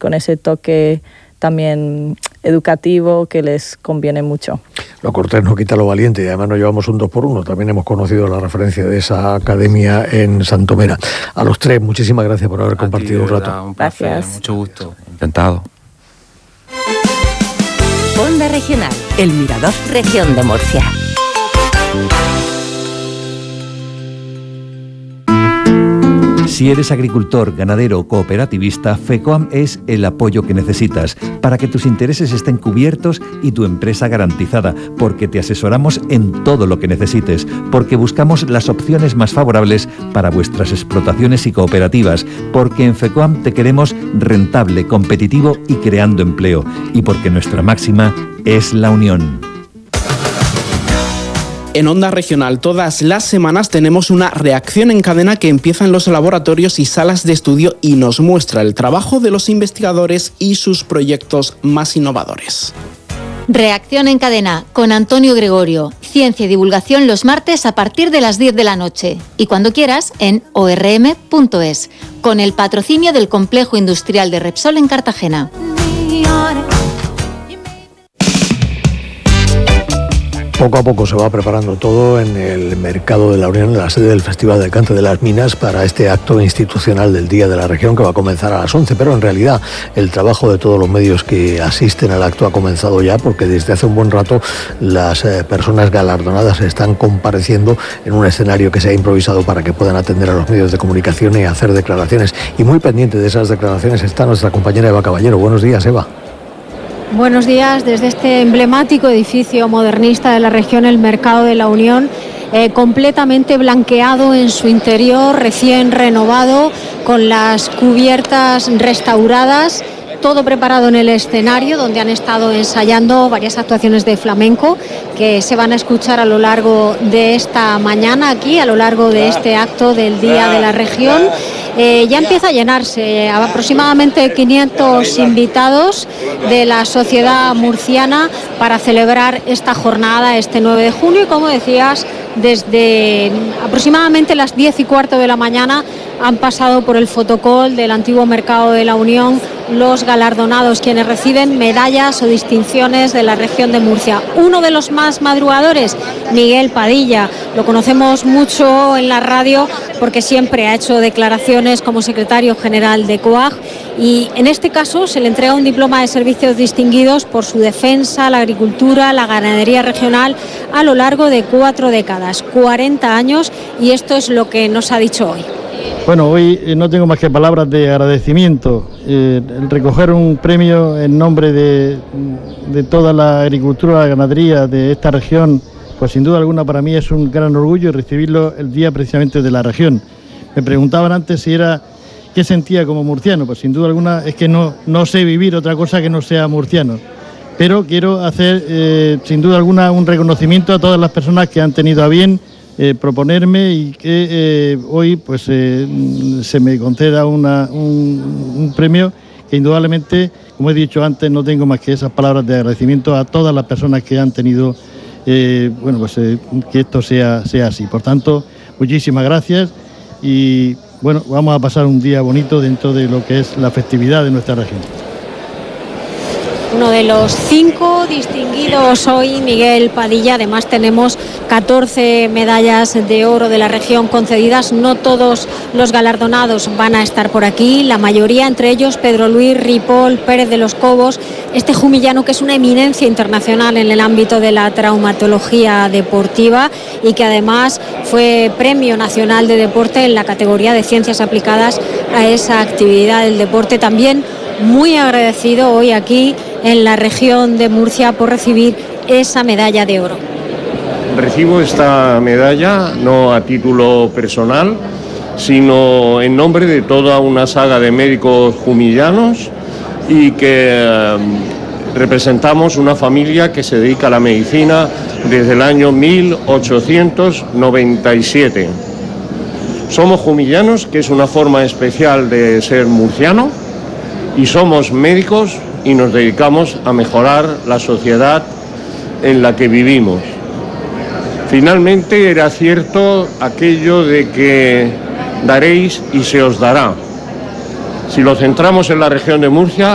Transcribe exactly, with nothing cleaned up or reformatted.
con ese toque también educativo que les conviene mucho. Lo cortés no quita lo valiente, y además nos llevamos un dos por uno. También hemos conocido la referencia de esa academia en Santomera. A los tres, muchísimas gracias por haber a compartido ti, un rato. Verdad, un placer, gracias. Mucho gusto. Encantado. Onda Regional, El Mirador, Región de Murcia. Si eres agricultor, ganadero o cooperativista, FECOAM es el apoyo que necesitas para que tus intereses estén cubiertos y tu empresa garantizada, porque te asesoramos en todo lo que necesites, porque buscamos las opciones más favorables para vuestras explotaciones y cooperativas, porque en FECOAM te queremos rentable, competitivo y creando empleo, y porque nuestra máxima es la unión. En Onda Regional todas las semanas tenemos una reacción en cadena que empieza en los laboratorios y salas de estudio y nos muestra el trabajo de los investigadores y sus proyectos más innovadores. Reacción en cadena con Antonio Gregorio. Ciencia y divulgación los martes a partir de las diez de la noche. Y cuando quieras en o erre eme punto es. Con el patrocinio del Complejo Industrial de Repsol en Cartagena. Poco a poco se va preparando todo en el Mercado de la Unión, en la sede del Festival del Cante de las Minas, para este acto institucional del Día de la Región, que va a comenzar a las once, pero en realidad el trabajo de todos los medios que asisten al acto ha comenzado ya, porque desde hace un buen rato las eh, personas galardonadas están compareciendo en un escenario que se ha improvisado para que puedan atender a los medios de comunicación y hacer declaraciones. Y muy pendiente de esas declaraciones está nuestra compañera Eva Caballero. Buenos días, Eva. Buenos días. Desde este emblemático edificio modernista de la región, el Mercado de la Unión, eh, completamente blanqueado en su interior, recién renovado, con las cubiertas restauradas, todo preparado en el escenario, donde han estado ensayando varias actuaciones de flamenco que se van a escuchar a lo largo de esta mañana aquí, a lo largo de este acto del Día de la Región. Eh, ya empieza a llenarse, aproximadamente quinientos invitados de la sociedad murciana para celebrar esta jornada este nueve de junio, y como decías, desde aproximadamente las diez y cuarto de la mañana han pasado por el fotocall del antiguo Mercado de la Unión los galardonados, quienes reciben medallas o distinciones de la región de Murcia. Uno de los más madrugadores, Miguel Padilla, lo conocemos mucho en la radio porque siempre ha hecho declaraciones como secretario general de COAG, y en este caso se le entrega un diploma de servicios distinguidos por su defensa, la agricultura, la ganadería regional a lo largo de cuatro décadas, cuarenta años, y esto es lo que nos ha dicho hoy. Bueno, hoy eh, no tengo más que palabras de agradecimiento. Eh, el recoger un premio en nombre de, de toda la agricultura, la ganadería de esta región, pues sin duda alguna para mí es un gran orgullo, recibirlo el día precisamente de la región. Me preguntaban antes si era qué sentía como murciano, pues sin duda alguna es que no, no sé vivir otra cosa que no sea murciano. Pero quiero hacer eh, sin duda alguna un reconocimiento a todas las personas que han tenido a bien Eh, proponerme y que eh, hoy pues eh, se me conceda una, un, un premio que indudablemente, como he dicho antes, no tengo más que esas palabras de agradecimiento a todas las personas que han tenido eh, bueno pues eh, que esto sea, sea así. Por tanto, muchísimas gracias y bueno, vamos a pasar un día bonito dentro de lo que es la festividad de nuestra región. Uno de los cinco distinguidos hoy, Miguel Padilla. Además tenemos catorce medallas de oro de la región concedidas. No todos los galardonados van a estar por aquí, la mayoría, entre ellos Pedro Luis Ripoll Pérez de los Cobos, este jumillano que es una eminencia internacional en el ámbito de la traumatología deportiva y que además fue Premio Nacional de Deporte en la categoría de Ciencias Aplicadas a esa actividad del deporte. También muy agradecido hoy aquí en la región de Murcia por recibir esa medalla de oro. Recibo esta medalla no a título personal, sino en nombre de toda una saga de médicos jumillanos y que eh, representamos una familia que se dedica a la medicina desde el año mil ochocientos noventa y siete. Somos jumillanos, que es una forma especial de ser murciano, y somos médicos y nos dedicamos a mejorar la sociedad en la que vivimos. Finalmente era cierto aquello de que daréis y se os dará. Si lo centramos en la región de Murcia,